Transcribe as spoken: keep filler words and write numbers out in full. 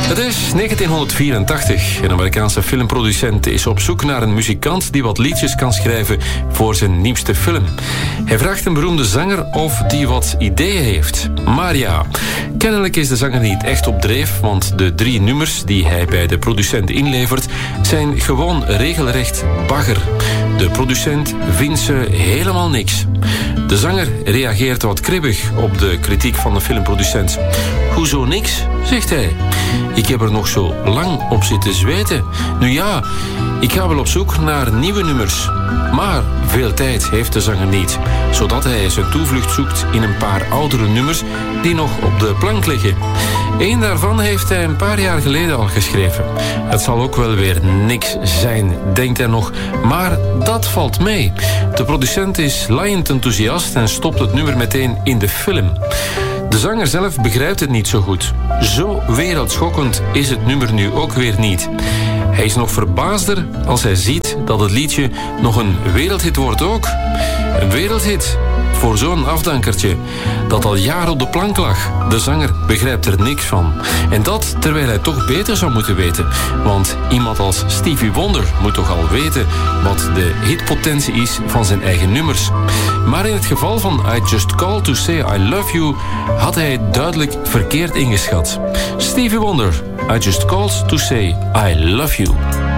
Het is negentienhonderdvierentachtig. Een Amerikaanse filmproducent is op zoek naar een muzikant die wat liedjes kan schrijven voor zijn nieuwste film. Hij vraagt een beroemde zanger of die wat ideeën heeft. Maar ja, kennelijk is de zanger niet echt op dreef, want de drie nummers die hij bij de producent inlevert zijn gewoon regelrecht bagger. De producent vindt ze helemaal niks. De zanger reageert wat kribbig op de kritiek van de filmproducent. Hoezo niks, zegt hij. Ik heb er nog zo lang op zitten zweten. Nu ja, ik ga wel op zoek naar nieuwe nummers. Maar veel tijd heeft de zanger niet, zodat hij zijn toevlucht zoekt in een paar oudere nummers die nog op de plank liggen. Eén daarvan heeft hij een paar jaar geleden al geschreven. Het zal ook wel weer niks zijn, denkt hij nog, maar dat valt mee. De producent is laaiend enthousiast en stopt het nummer meteen in de film. De zanger zelf begrijpt het niet zo goed. Zo wereldschokkend is het nummer nu ook weer niet. Hij is nog verbaasder als hij ziet dat het liedje nog een wereldhit wordt ook. Een wereldhit voor zo'n afdankertje dat al jaren op de plank lag. De zanger begrijpt er niks van. En dat terwijl hij toch beter zou moeten weten. Want iemand als Stevie Wonder moet toch al weten wat de hitpotentie is van zijn eigen nummers. Maar in het geval van I Just Called to Say I Love You had hij het duidelijk verkeerd ingeschat. Stevie Wonder, I Just Called to Say I Love You.